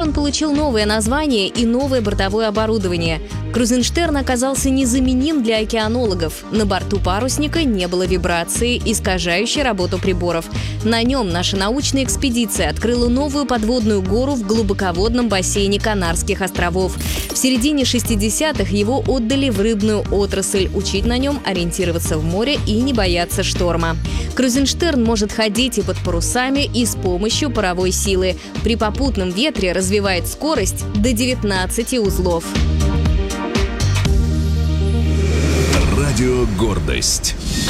Крузенштерн получил новое название и новое бортовое оборудование. Крузенштерн оказался незаменим для океанологов. На борту парусника не было вибрации, искажающей работу приборов. На нем наша научная экспедиция открыла новую подводную гору в глубоководном бассейне Канарских островов. В середине 60-х его отдали в рыбную отрасль, учить на нем ориентироваться в море и не бояться шторма. Крузенштерн может ходить и под парусами, и с помощью паровой силы. При попутном ветре развивает скорость до 19 узлов. Радио «Гордость».